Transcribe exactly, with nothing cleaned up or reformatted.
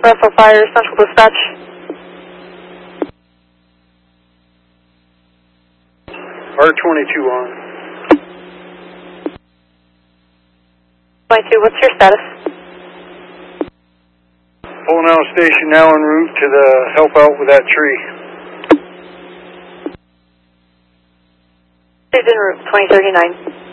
Russell Fire, Central Dispatch. R twenty-two on. twenty-two, what's your status? Pulling out of station now en route to the help out with that tree. It's en route, twenty thirty-nine.